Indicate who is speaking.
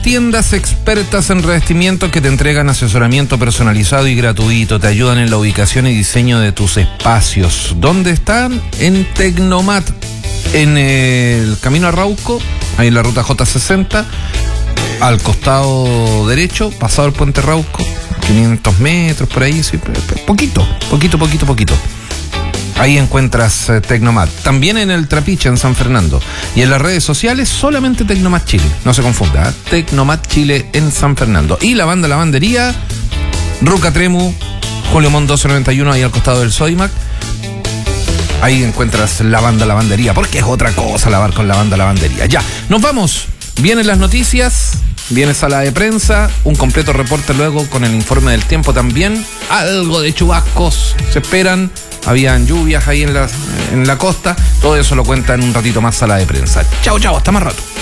Speaker 1: tiendas expertas en revestimiento que te entregan asesoramiento personalizado y gratuito. Te ayudan en la ubicación y diseño de tus espacios. ¿Dónde están? En Tecnomat, en el camino a Rauco, ahí en la ruta J60, al costado derecho, pasado el puente Rauco, 500 metros por ahí, sí, poquito. Ahí encuentras Tecnomat. También en el Trapiche, en San Fernando. Y en las redes sociales, solamente Tecnomat Chile. No se confunda, ¿eh? Tecnomat Chile en San Fernando. Y la banda Lavandería, Ruca Tremu, Julio Montt 1291, ahí al costado del Sodimac. Ahí encuentras la banda Lavandería, porque es otra cosa lavar con la banda Lavandería. Ya, nos vamos. Vienen las noticias, viene sala de prensa, un completo reporte luego con el informe del tiempo también. Algo de chubascos se esperan. Habían lluvias ahí en la costa. Todo eso lo cuenta en un ratito más sala de prensa. Chao, hasta más rato.